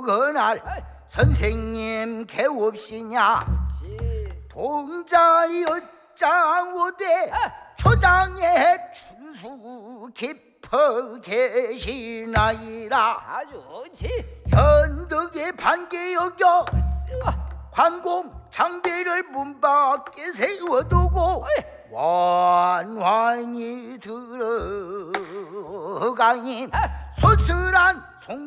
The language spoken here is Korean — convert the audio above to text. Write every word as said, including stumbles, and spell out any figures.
그날 선생님 개없이냐 동자여짱오대 초당에 춘수 깊어 계시나이다. 아주 좋지. 현덕의 반개 여겨 관공 장비를 문 밖에 세워두고 완완히 들어가니 소슬한